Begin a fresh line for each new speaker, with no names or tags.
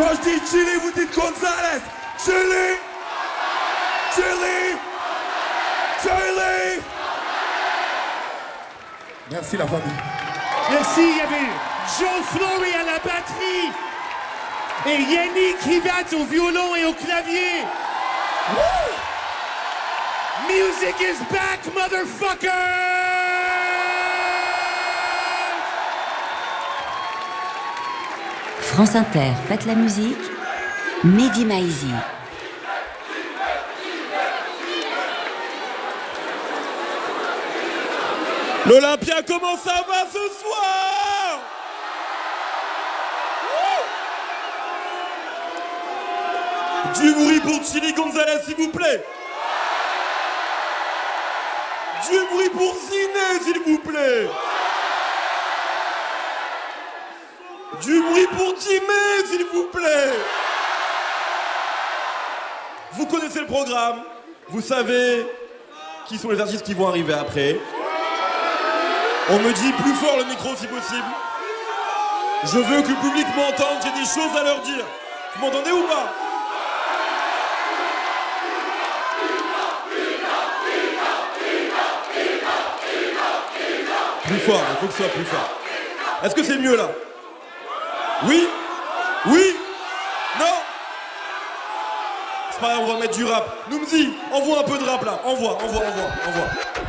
Quand je dis Chili, vous dites Gonzalez. Chili. Chili. Chili. Merci la famille.
Merci, il y avait Joe Flory à la batterie et Yannick Hivat au violon et au clavier. Woo! Music is back, motherfucker!
France Inter, faites la musique. Mehdi Maizi.
L'Olympia, comment ça va ce soir? Du bruit pour Chili Gonzalez, s'il vous plaît. Du bruit pour Ziné, s'il vous plaît. Du bruit pour Jimé, s'il vous plaît. Vous connaissez le programme. Vous savez qui sont les artistes qui vont arriver après. On me dit plus fort le micro si possible. Je veux que le public m'entende, j'ai des choses à leur dire. Vous m'entendez ou pas? Plus fort, il faut que ce soit plus fort. Est-ce que c'est mieux là? Oui? Oui? Non? C'est pas grave, on va mettre du rap. Noumzi, envoie un peu de rap là. Envoie.